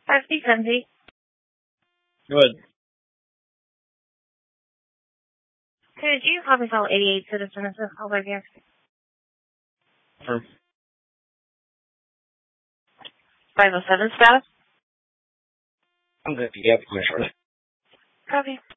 50-50. Good. Could you copy call 88 Citizens of Albuquerque? For 507 status? I'm good. Yeah, Commissioner. Copy.